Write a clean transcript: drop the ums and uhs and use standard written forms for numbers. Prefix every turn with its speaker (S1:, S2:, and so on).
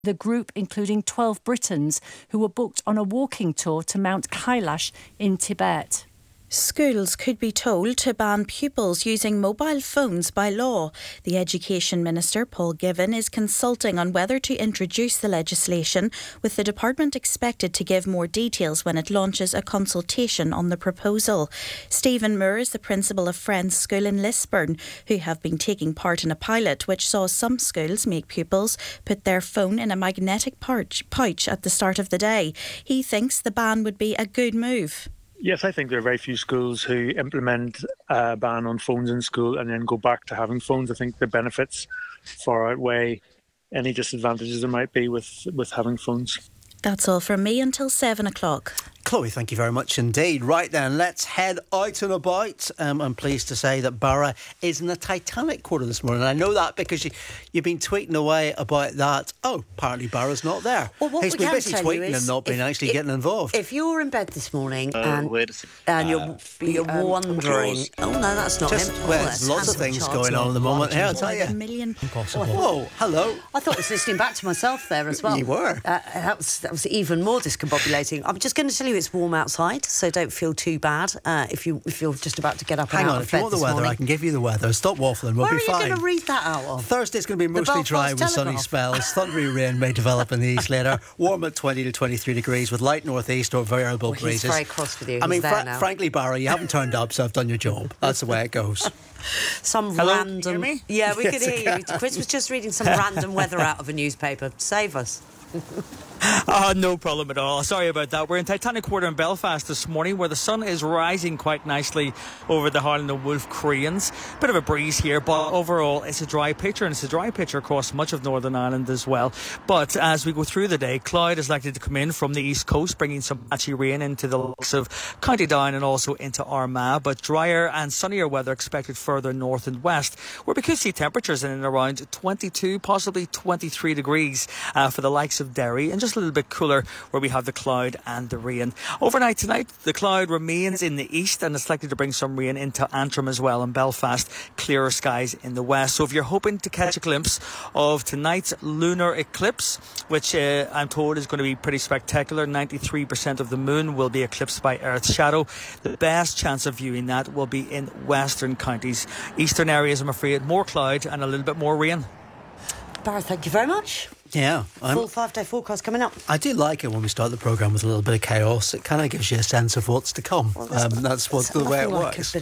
S1: The group, including 12 Britons who were booked on a walking tour to Mount Kailash in Tibet.
S2: Schools could be told to ban pupils using mobile phones by law. The Education Minister, Paul Givan, is consulting on whether to introduce the legislation, with the department expected to give more details when it launches a consultation on the proposal. Stephen Moore is the principal of Friends School in Lisburn, who have been taking part in a pilot which saw some schools make pupils put their phone in a magnetic pouch at the start of the day. He thinks the ban would be a good move.
S3: Yes, I think there are very few schools who implement a ban on phones in school and then go back to having phones. I think the benefits far outweigh any disadvantages there might be with having phones.
S2: That's all from me until 7 o'clock.
S4: Chloe, thank you very much indeed. Right then, let's head out and about. I'm pleased to say that Barra is in the Titanic quarter this morning. I know that because you've been tweeting away about that. Oh, apparently Barra's not there.
S5: Well, what
S4: He's been busy tweeting and not been actually getting involved.
S5: If you're in bed this morning and you're wondering, oh no, that's not him.
S4: Well, there's lots of things going on at the moment. Here, I'll tell you.
S2: Impossible.
S4: Whoa, hello.
S5: I thought I was listening back to myself there as well.
S4: You were.
S5: That was even more discombobulating. I'm just going to tell you it's warm outside, so don't feel too bad if you're just about to get up and out of bed.
S4: Hang on, if you want the weather,
S5: morning.
S4: I can give you the weather. Stop waffling, we'll be fine.
S5: Where are you going to read that out of?
S4: Thursday's going to be mostly dry with sunny spells. Thundery rain may develop in the east later. Warm at 20 to 23 degrees with light northeast or variable breezes.
S5: He's very cross with you.
S4: I mean, frankly, Barra, you haven't turned up, so I've done your job. That's the way it goes.
S5: Random.
S3: Can you hear me?
S5: Yeah, we could hear you. Chris was just reading some random weather out of a newspaper. Save us.
S6: No problem at all. Sorry about that. We're in Titanic Quarter in Belfast this morning, where the sun is rising quite nicely over the Harland and Wolff Cranes. Bit of a breeze here, but overall it's a dry picture, and it's a dry picture across much of Northern Ireland as well. But as we go through the day, cloud is likely to come in from the east coast, bringing some patchy rain into the likes of County Down and also into Armagh. But drier and sunnier weather expected further north and west, where we could see temperatures in and around 22, possibly 23 degrees for the likes of Derry, and just a little bit cooler where we have the cloud and the rain. Overnight tonight, the cloud remains in the east, and it's likely to bring some rain into Antrim as well, and Belfast, clearer skies in the west. So if you're hoping to catch a glimpse of tonight's lunar eclipse, which I'm told is going to be pretty spectacular, 93% of the moon will be eclipsed by Earth's shadow. The best chance of viewing that will be in western counties. Eastern areas, I'm afraid, more cloud and a little bit more rain.
S5: Barra, thank you very much.
S4: Yeah.
S5: Full 5-day forecast coming up.
S4: I do like it when we start the programme with a little bit of chaos. It kind of gives you a sense of what's to come. That's the way it works.